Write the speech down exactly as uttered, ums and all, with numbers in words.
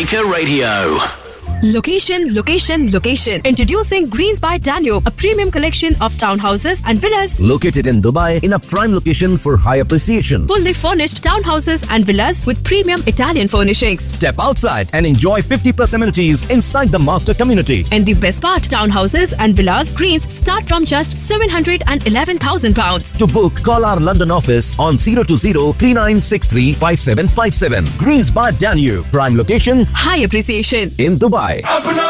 Biker Radio. Location, location, location. Introducing Greens by Danube, a premium collection of townhouses and villas located in Dubai in a prime location for high appreciation. Fully furnished townhouses and villas with premium Italian furnishings. Step outside and enjoy fifty plus amenities inside the master community. And the best part, townhouses and villas Greens start from just seven hundred eleven thousand pounds. To book, call our London office on zero two zero, three nine six three, five seven five seven. Greens by Danube, prime location, high appreciation in Dubai.